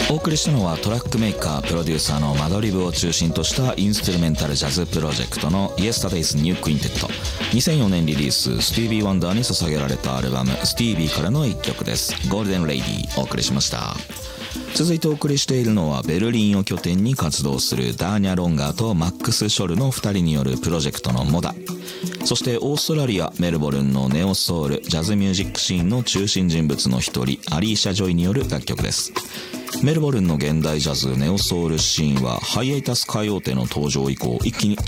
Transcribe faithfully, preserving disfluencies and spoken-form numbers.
お送りしたのはトラックメーカープロデューサーのマドリブを中心としたインストゥルメンタルジャズプロジェクトの Yesterday's New Quintet。 にせんよねんリリース、スティービー・ワンダーに捧げられたアルバムスティービーからの一曲です。ゴールデンレイディお送りしました。続いてお送りしているのはベルリンを拠点に活動するダーニャ・ロンガーとマックス・ショルのふたりによるプロジェクトのモダ、そしてオーストラリアメルボルンのネオソウルジャズミュージックシーンの中心人物の一人アリーシャ・ジョイによる楽曲です。メルボルンの現代ジャズネオソウルシーンはハイエイタス歌謡帝の登場以降一気に